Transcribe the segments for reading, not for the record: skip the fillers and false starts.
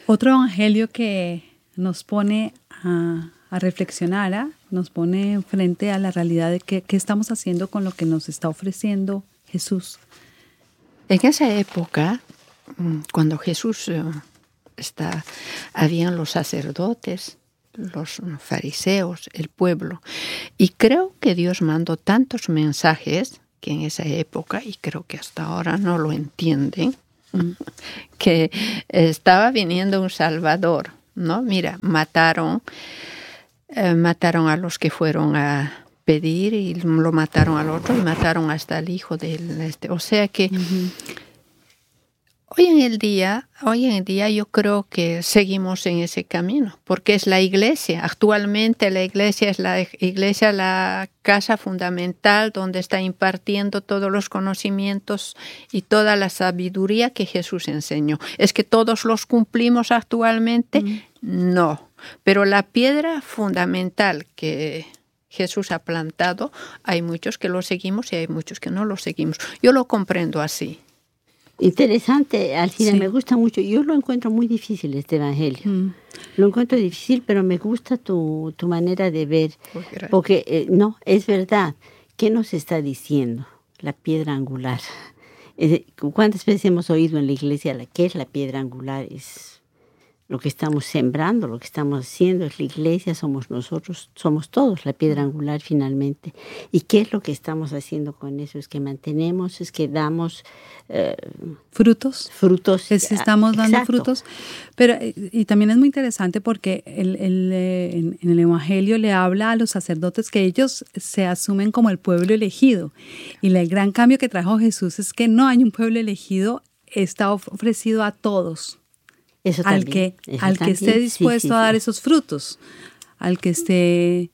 Otro evangelio que nos pone a reflexionar, nos pone frente a la realidad de qué estamos haciendo con lo que nos está ofreciendo Jesús. En esa época, cuando Jesús habían los sacerdotes, los fariseos, el pueblo, y creo que Dios mandó tantos mensajes que en esa época, y creo que hasta ahora no lo entienden, que estaba viniendo un Salvador, ¿no? Mira, mataron a los que fueron a pedir y lo mataron al otro y mataron hasta el hijo de o sea que hoy en el día yo creo que seguimos en ese camino, porque es la iglesia. Actualmente la iglesia es la casa fundamental donde está impartiendo todos los conocimientos y toda la sabiduría que Jesús enseñó. ¿Es que todos los cumplimos actualmente? No. Pero la piedra fundamental que Jesús ha plantado, hay muchos que lo seguimos y hay muchos que no lo seguimos. Yo lo comprendo así. Interesante, Alcina, sí. Me gusta mucho. Yo lo encuentro muy difícil este evangelio. Lo encuentro difícil, pero me gusta tu manera de ver. Porque no, es verdad. ¿Qué nos está diciendo la piedra angular? ¿Cuántas veces hemos oído en la iglesia qué es la piedra angular? Es lo que estamos sembrando, lo que estamos haciendo, es la iglesia, somos nosotros, somos todos la piedra angular finalmente. ¿Y qué es lo que estamos haciendo con eso? Es que mantenemos, es que damos frutos. Estamos dando exacto. frutos. Pero y también es muy interesante porque en el Evangelio le habla a los sacerdotes que ellos se asumen como el pueblo elegido. Y el gran cambio que trajo Jesús es que no hay un pueblo elegido, está ofrecido a todos. Eso al también, que esté dispuesto a dar esos frutos, al que esté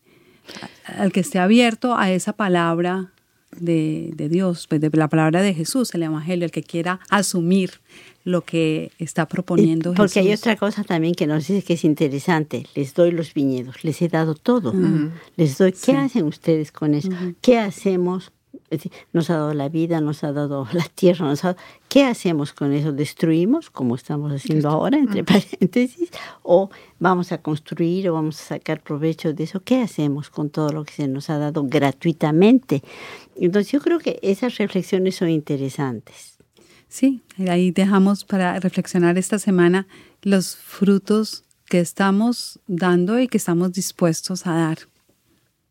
abierto a esa palabra de Dios, de la palabra de Jesús, el Evangelio, el que quiera asumir lo que está proponiendo Jesús. Porque hay otra cosa también que nos dice que es interesante. Les doy los viñedos, les he dado todo. Les doy. ¿Qué hacen ustedes con eso? ¿Qué hacemos? Nos ha dado la vida, nos ha dado la tierra, ¿qué hacemos con eso? ¿Destruimos, como estamos haciendo ahora, entre paréntesis? ¿O vamos a construir o vamos a sacar provecho de eso? ¿Qué hacemos con todo lo que se nos ha dado gratuitamente? Entonces yo creo que esas reflexiones son interesantes. Sí, ahí dejamos para reflexionar esta semana los frutos que estamos dando y que estamos dispuestos a dar.